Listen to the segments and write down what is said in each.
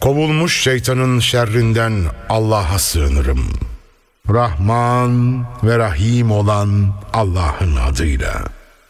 Kovulmuş şeytanın şerrinden Allah'a sığınırım. Rahman ve Rahim olan Allah'ın adıyla.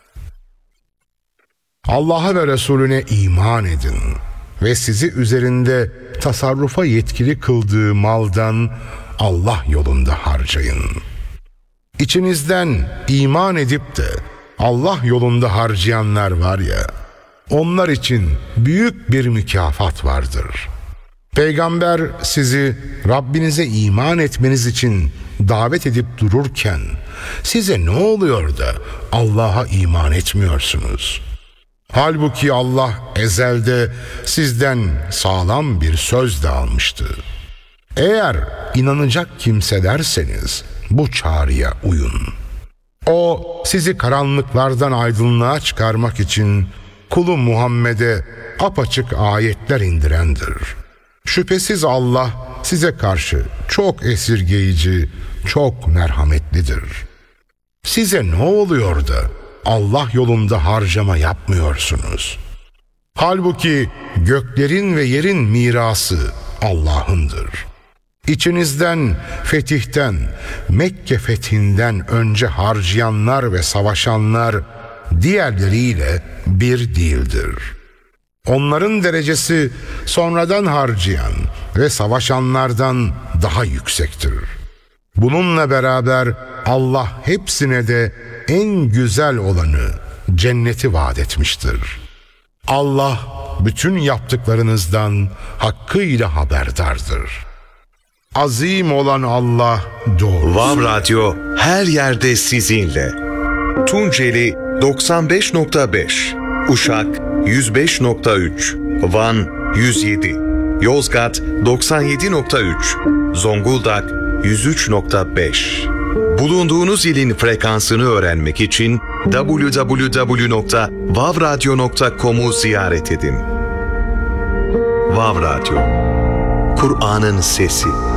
Allah'a ve Resulüne iman edin ve sizi üzerinde tasarrufa yetkili kıldığı maldan Allah yolunda harcayın. İçinizden iman edip de Allah yolunda harcayanlar var ya, onlar için büyük bir mükafat vardır. Peygamber sizi Rabbinize iman etmeniz için davet edip dururken size ne oluyor da Allah'a iman etmiyorsunuz? Halbuki Allah ezelde sizden sağlam bir söz de almıştı. Eğer inanacak kimselerseniz bu çağrıya uyun. O sizi karanlıklardan aydınlığa çıkarmak için kulu Muhammed'e apaçık ayetler indirendir. Şüphesiz Allah size karşı çok esirgeyici, çok merhametlidir. Size ne oluyor da Allah yolunda harcama yapmıyorsunuz? Halbuki göklerin ve yerin mirası Allah'ındır. İçinizden fetihten, Mekke fethinden önce harcayanlar ve savaşanlar diğerleriyle bir değildir. Onların derecesi sonradan harcayan ve savaşanlardan daha yüksektir. Bununla beraber Allah hepsine de en güzel olanı cenneti vaat etmiştir. Allah bütün yaptıklarınızdan hakkıyla haberdardır. Azim olan Allah doğru. Vav Radyo her yerde sizinle. Tunceli 95.5, Uşak 105.3, Van 107, Yozgat 97.3, Zonguldak 103.5. Bulunduğunuz ilin frekansını öğrenmek için www.vavradyo.com'u ziyaret edin. Vav Radyo, Kur'an'ın sesi.